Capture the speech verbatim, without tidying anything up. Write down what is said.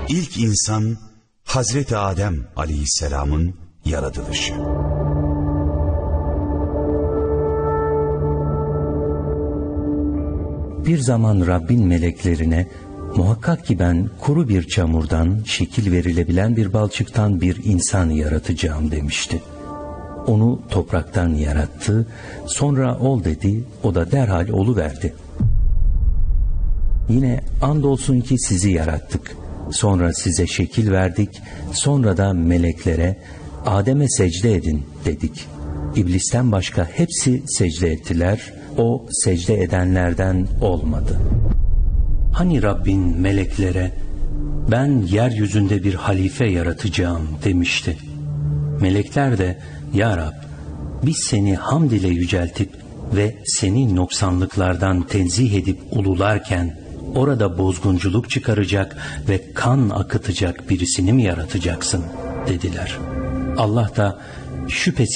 İlk insan Hazreti Adem Aleyhisselam'ın yaratılışı. Bir zaman Rabbin meleklerine, muhakkak ki ben kuru bir çamurdan, şekil verilebilen bir balçıktan bir insan yaratacağım demişti. Onu topraktan yarattı, sonra ol dedi, o da derhal oluverdi. Yine andolsun ki sizi yarattık, sonra size şekil verdik, sonra da meleklere Adem'e secde edin dedik. İblisten başka hepsi secde ettiler, o secde edenlerden olmadı. Hani Rabbin meleklere ben yeryüzünde bir halife yaratacağım demişti. Melekler de ya Rab, biz seni hamd ile yüceltip ve seni noksanlıklardan tenzih edip ulularken orada bozgunculuk çıkaracak ve kan akıtacak birisini mi yaratacaksın dediler. Allah da şüphesiz